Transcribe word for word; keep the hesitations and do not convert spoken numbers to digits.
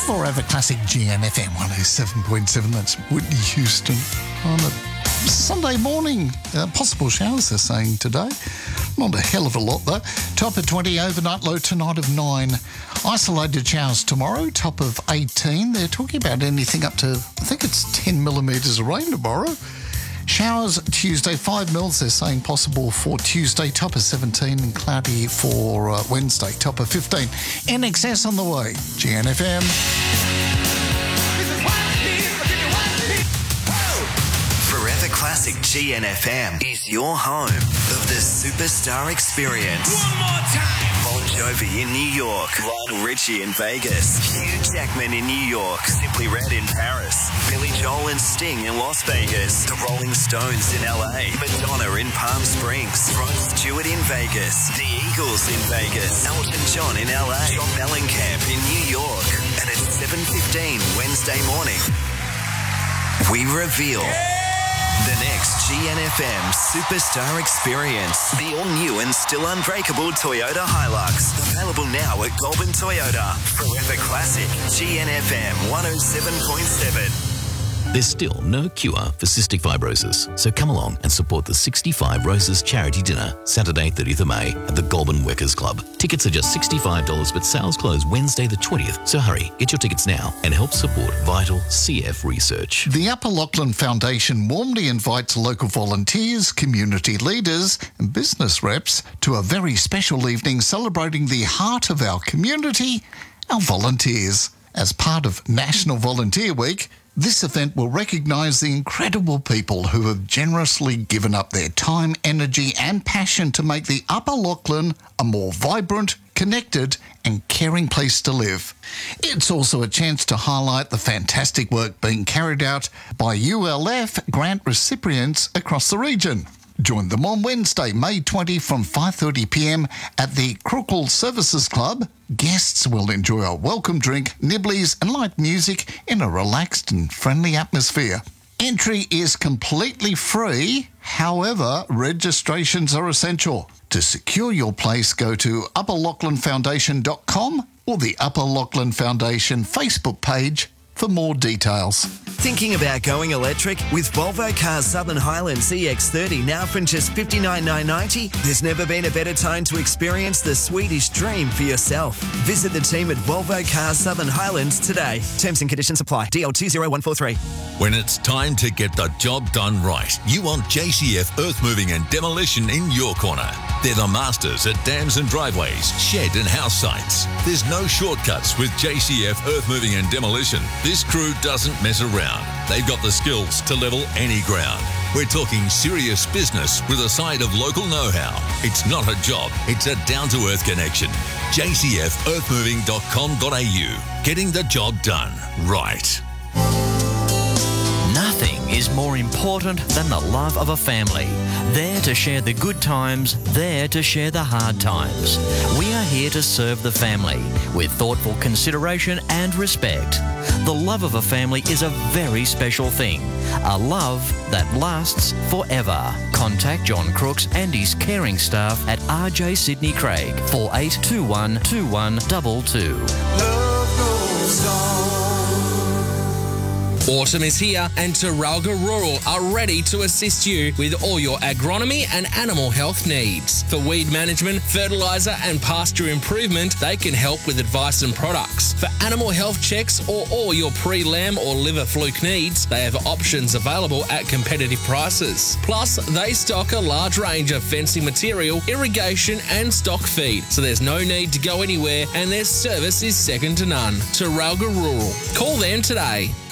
Forever Classic G N F M one oh seven point seven. That's Whitney Houston on a Sunday morning. Uh, possible showers, they're saying today. Not a hell of a lot, though. Top of twenty overnight, low tonight of nine. Isolated showers tomorrow, top of eighteen. They're talking about anything up to, I think it's ten millimetres of rain tomorrow. Showers Tuesday, five mils, they're saying possible for Tuesday, top of seventeen, and cloudy for uh, Wednesday, top of fifteen. N X S on the way. G N F M. Forever Classic G N F M is your home of the Superstar Experience. One more time. Bon Jovi in New York, Lionel Richie in Vegas, Hugh Jackman in New York, Simply Red in Paris, Billy Joel and Sting in Las Vegas, the Rolling Stones in L A, Madonna in Palm Springs, Rod Stewart in Vegas, the Eagles in Vegas, Elton John in L A, John Mellencamp in New York, and at seven fifteen Wednesday morning, we reveal the next G N F M Superstar Experience. The all-new and still unbreakable Toyota Hilux. Available now at Goulburn Toyota. Forever Classic G N F M one oh seven point seven. There's still no cure for cystic fibrosis, so come along and support the sixty-five Roses Charity Dinner, Saturday thirtieth of May at the Goulburn Workers Club. Tickets are just sixty-five dollars, but sales close Wednesday the twentieth, so hurry, get your tickets now and help support vital C F research. The Upper Lachlan Foundation warmly invites local volunteers, community leaders and business reps to a very special evening celebrating the heart of our community, our volunteers. As part of National Volunteer Week, this event will recognise the incredible people who have generously given up their time, energy and passion to make the Upper Lachlan a more vibrant, connected and caring place to live. It's also a chance to highlight the fantastic work being carried out by U L F grant recipients across the region. Join them on Wednesday, May twentieth from five thirty p m at the Crookle Services Club. Guests will enjoy a welcome drink, nibblies and light music in a relaxed and friendly atmosphere. Entry is completely free, however, registrations are essential. To secure your place, go to upper lachlan foundation dot com or the Upper Lachlan Foundation Facebook page for more details. Thinking about going electric? With Volvo Cars Southern Highlands E X thirty now from just fifty-nine thousand nine hundred ninety dollars, there's never been a better time to experience the Swedish dream for yourself. Visit the team at Volvo Cars Southern Highlands today. Terms and conditions apply. D L two zero one four three. When it's time to get the job done right, you want J C F Earth Moving and Demolition in your corner. They're the masters at dams and driveways, shed and house sites. There's no shortcuts with J C F Earth Moving and Demolition. This crew doesn't mess around. They've got the skills to level any ground. We're talking serious business with a side of local know-how. It's not a job, it's a down-to-earth connection. j c f earth moving dot com dot a u. Getting the job done right. Nothing is more important than the love of a family. There to share the good times, there to share the hard times. We are here to serve the family with thoughtful consideration and respect. The love of a family is a very special thing. A love that lasts forever. Contact John Crooks and his caring staff at R J Sydney Craig, four eight two one two one two two. Love goes on. Autumn is here and Terralga Rural are ready to assist you with all your agronomy and animal health needs. For weed management, fertiliser and pasture improvement, they can help with advice and products. For animal health checks or all your pre-lamb or liver fluke needs, they have options available at competitive prices. Plus, they stock a large range of fencing material, irrigation and stock feed, so there's no need to go anywhere and their service is second to none. Terralga Rural. Call them today.